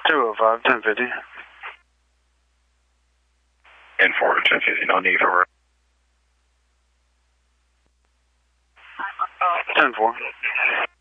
205, 1050. 10-4, 1050, no need for 10-4.